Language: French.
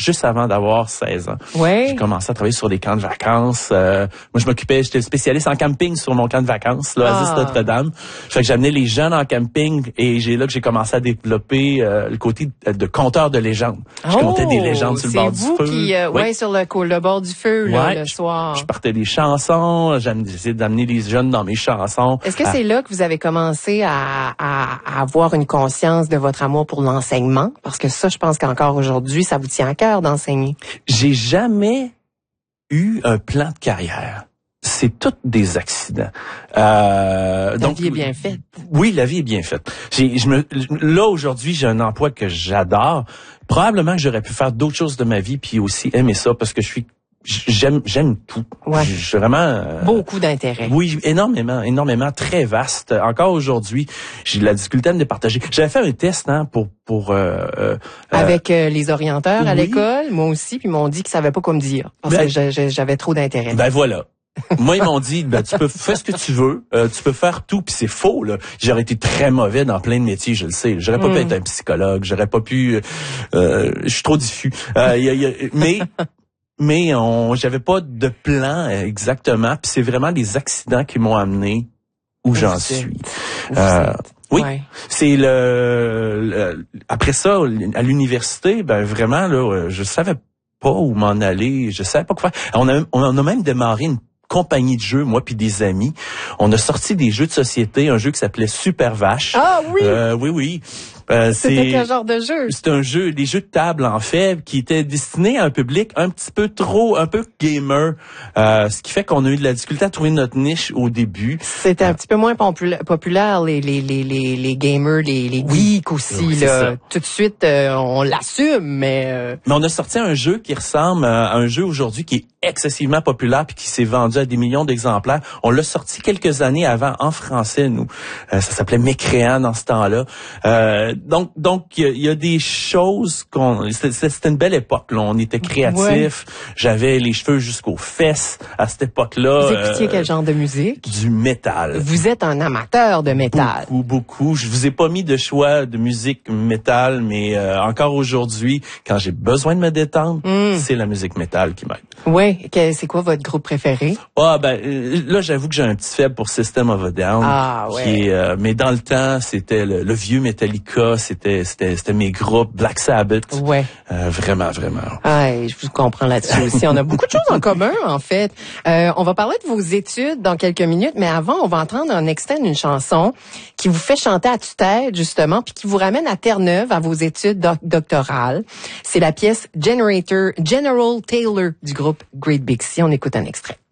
juste avant d'avoir 16 ans. Ouais. J'ai commencé à travailler sur des camps de vacances. Moi, j'étais spécialiste en camping sur mon camp de vacances, l'Oasis Notre-Dame. Fait que j'amenais les jeunes en camping et j'ai commencé à développer le côté de conteur de légendes. Je contais des légendes sur le bord du feu. C'est vous qui, sur le bord du feu, là, le soir. Je partais des chansons, j'essayais d'amener les jeunes dans mes chansons. Est-ce que c'est là que vous avez commencé à avoir une conscience de votre amour pour l'enseignement? Parce que ça, je pense qu'encore aujourd'hui, ça vous tient à cœur d'enseigner. J'ai jamais eu un plan de carrière. C'est tous des accidents. La vie est bien faite. Oui, la vie est bien faite. Là, aujourd'hui, j'ai un emploi que j'adore. Probablement que j'aurais pu faire d'autres choses de ma vie puis aussi aimer ça parce que j'aime tout. Ouais. J'ai vraiment beaucoup d'intérêt. Oui, énormément, très vaste. Encore aujourd'hui, j'ai de la difficulté à me départager. J'avais fait un test pour avec les orienteurs à l'école, moi aussi, puis ils m'ont dit qu'ils savaient pas quoi me dire parce que j'avais trop d'intérêt. Ben voilà. Moi, ils m'ont dit, tu peux faire ce que tu veux, tu peux faire tout, puis c'est faux, là. J'aurais été très mauvais dans plein de métiers, je le sais. J'aurais pas pu être un psychologue, j'aurais pas pu, je suis trop diffus. Mais j'avais pas de plan exactement, puis c'est vraiment les accidents qui m'ont amené où j'en suis. Oui, ouais. C'est après ça à l'université, vraiment là, je savais pas où m'en aller, je savais pas quoi faire. On a même démarré une compagnie de jeux, moi puis des amis. On a sorti des jeux de société, un jeu qui s'appelait Super Vache. Ah oui. Oui. C'était quel genre de jeu? C'est des jeux de table en fait, qui étaient destinés à un public un peu gamer, ce qui fait qu'on a eu de la difficulté à trouver notre niche au début. C'était un petit peu moins populaire les gamers, les geeks aussi oui, là. Tout de suite, on l'assume, mais on a sorti un jeu qui ressemble à un jeu aujourd'hui qui est excessivement populaire puis qui s'est vendu à des millions d'exemplaires. On l'a sorti quelques années avant en français, nous. Ça s'appelait Mécréant dans ce temps-là. Donc il y a des choses c'était une belle époque là, on était créatifs. Ouais. J'avais les cheveux jusqu'aux fesses à cette époque-là. Vous écoutiez quel genre de musique? Du métal. Vous êtes un amateur de métal. Beaucoup. Je vous ai pas mis de choix de musique métal, mais encore aujourd'hui, quand j'ai besoin de me détendre, c'est la musique métal qui m'aide. Ouais, c'est quoi votre groupe préféré? Là j'avoue que j'ai un petit faible pour System of a Down. Ah ouais. Mais dans le temps, c'était le vieux Metallica, c'était mes groupes, Black Sabbath. Ouais. Vraiment. Je vous comprends là-dessus aussi. On a beaucoup de choses en commun, en fait. On va parler de vos études dans quelques minutes, mais avant, on va entendre un extrait d'une chanson qui vous fait chanter à tue-tête, justement, puis qui vous ramène à Terre-Neuve, à vos études doctorales. C'est la pièce General Taylor du groupe Great Big Sea. On écoute un extrait.